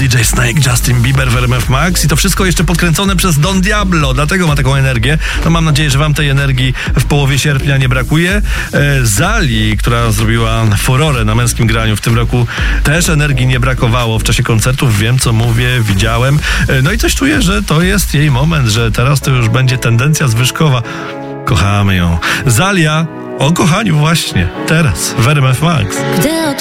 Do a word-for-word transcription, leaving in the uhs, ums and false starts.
D J Snake, Justin Bieber w R M F Max i to wszystko jeszcze podkręcone przez Don Diablo, dlatego ma taką energię. No mam nadzieję, że wam tej energii w połowie sierpnia nie brakuje. E, Zali, która zrobiła furorę na męskim graniu w tym roku, też energii nie brakowało w czasie koncertów. Wiem, co mówię, widziałem. E, no i coś czuję, że to jest jej moment, że teraz to już będzie tendencja zwyżkowa. Kochamy ją. Zalia o kochaniu właśnie teraz w R M F Max. Gdy